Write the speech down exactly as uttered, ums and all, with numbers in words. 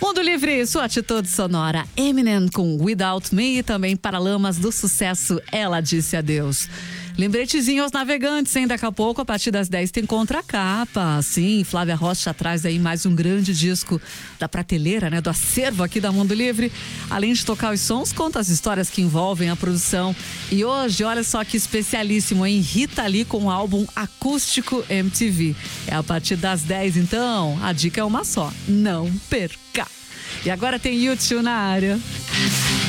Mundo Livre, sua atitude sonora. Eminem com Without Me e também Paralamas do sucesso Ela Disse Adeus. Lembretezinho aos navegantes, hein? Daqui a pouco, a partir das dez, tem Contracapa. Sim, Flávia Rocha traz aí mais um grande disco da prateleira, né? Do acervo aqui da Mundo Livre. Além de tocar os sons, conta as histórias que envolvem a produção. E hoje, olha só que especialíssimo, hein? Rita Lee com o álbum Acústico M T V. É a partir das dez, então, a dica é uma só. Não perca! E agora tem U dois na área.